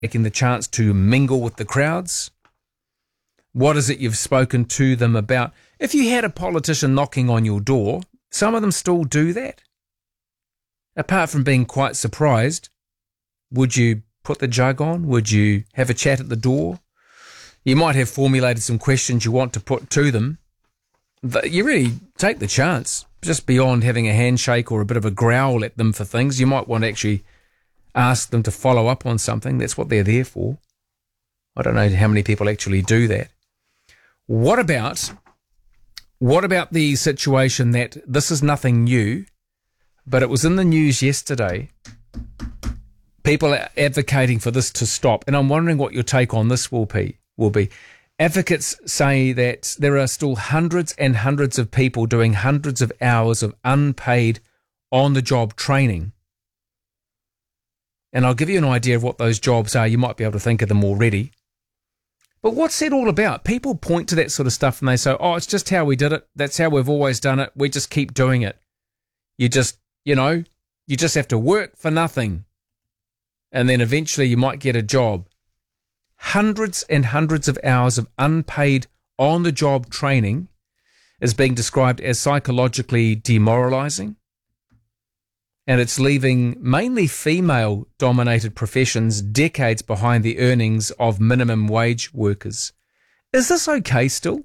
taking the chance to mingle with the crowds? What is it you've spoken to them about? If you had a politician knocking on your door, some of them still do that. Apart from being quite surprised, would you put the jug on? Would you have a chat at the door? You might have formulated some questions you want to put to them. But you really take the chance, just beyond having a handshake or a bit of a growl at them for things. You might want to actually ask them to follow up on something. That's what they're there for. I don't know how many people actually do that. What about the situation that this is nothing new, but it was in the news yesterday? People are advocating for this to stop, and I'm wondering what your take on this will be. Advocates say that there are still hundreds and hundreds of people doing hundreds of hours of unpaid on-the-job training. And I'll give you an idea of what those jobs are. You might be able to think of them already. But what's that all about? People point to that sort of stuff and they say, oh, it's just how we did it. That's how we've always done it. We just keep doing it. You just have to work for nothing. And then eventually you might get a job. Hundreds and hundreds of hours of unpaid on-the-job training is being described as psychologically demoralizing. And it's leaving mainly female-dominated professions decades behind the earnings of minimum wage workers. Is this okay still?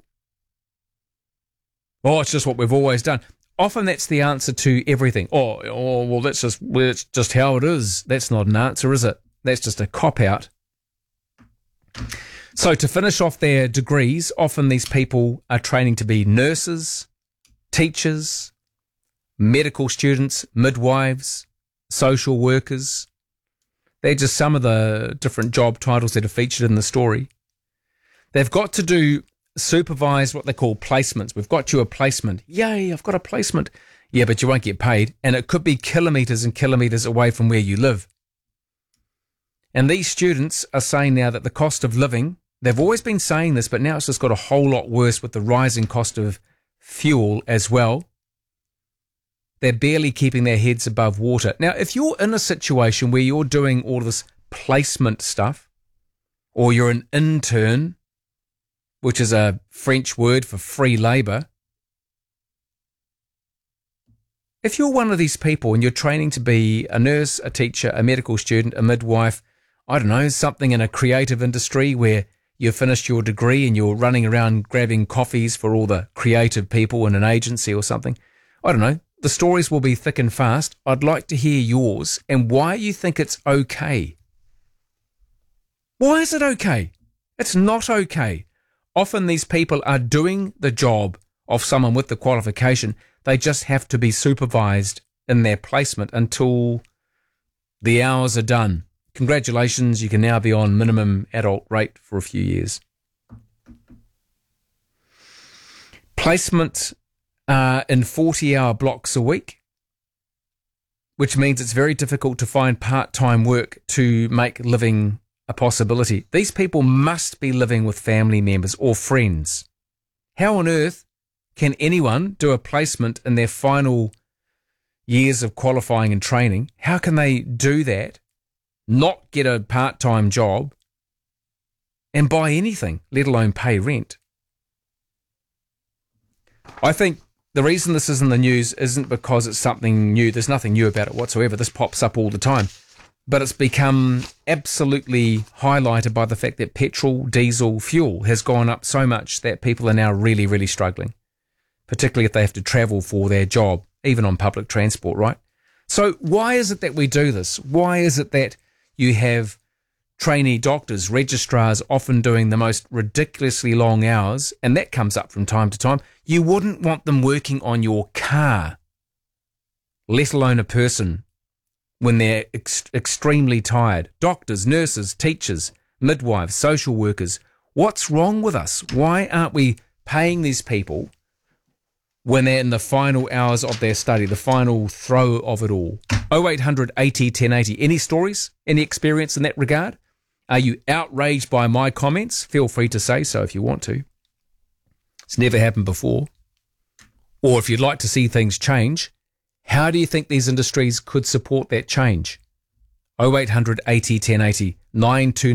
Oh, it's just what we've always done. Often that's the answer to everything. Well, that's just how it is. That's not an answer, is it? That's just a cop-out. So to finish off their degrees, often these people are training to be nurses, teachers, medical students, midwives, social workers. They're just some of the different job titles that are featured in the story. They've got to supervise what they call placements. We've got you a placement. Yay, I've got a placement. Yeah, but you won't get paid. And it could be kilometres and kilometres away from where you live. And these students are saying now that the cost of living, they've always been saying this, but now it's just got a whole lot worse with the rising cost of fuel as well. They're barely keeping their heads above water. Now, if you're in a situation where you're doing all this placement stuff, or you're an intern, which is a French word for free labour, if you're one of these people and you're training to be a nurse, a teacher, a medical student, a midwife, I don't know, something in a creative industry where you've finished your degree and you're running around grabbing coffees for all the creative people in an agency or something, I don't know, the stories will be thick and fast. I'd like to hear yours and why you think it's okay. Why is it okay? It's not okay. Often these people are doing the job of someone with the qualification. They just have to be supervised in their placement until the hours are done. Congratulations, you can now be on minimum adult rate for a few years. Placement in 40-hour blocks a week, which means it's very difficult to find part-time work to make living a possibility. These people must be living with family members or friends. How on earth can anyone do a placement in their final years of qualifying and training? How can they do that, not get a part-time job, and buy anything, let alone pay rent? I think the reason this is in the news isn't because it's something new. There's nothing new about it whatsoever. This pops up all the time. But it's become absolutely highlighted by the fact that petrol, diesel, fuel has gone up so much that people are now really, really struggling, particularly if they have to travel for their job, even on public transport, right? So why is it that we do this? Why is it that you have trainee doctors, registrars often doing the most ridiculously long hours, and that comes up from time to time? You wouldn't want them working on your car, let alone a person, when they're extremely tired. Doctors, nurses, teachers, midwives, social workers. What's wrong with us? Why aren't we paying these people when they're in the final hours of their study, the final throw of it all? 0800 80 1080. Any stories? Any experience in that regard? Are you outraged by my comments? Feel free to say so if you want to. It's never happened before. Or if you'd like to see things change, how do you think these industries could support that change? 0800 80 1080. 929